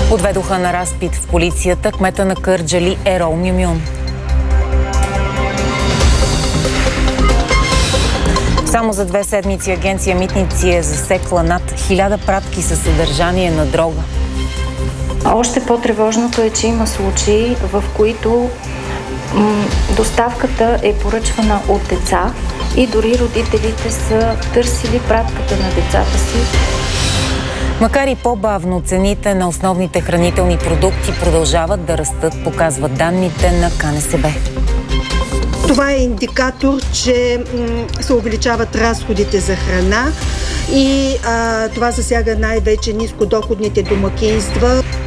Отведоха на разпит в полицията кмета на Кърджали Ерол Мюмюн. Само за 2 седмици агенция Митници е засекла над 1000 пратки със съдържание на дрога. Още по-тревожното е, че има случаи, в които доставката е поръчвана от деца и дори родителите са търсили пратката на децата си. Макар и по-бавно, цените на основните хранителни продукти продължават да растат, показват данните на КНСБ. Това е индикатор, че се увеличават разходите за храна и това засяга най-вече нискодоходните домакинства.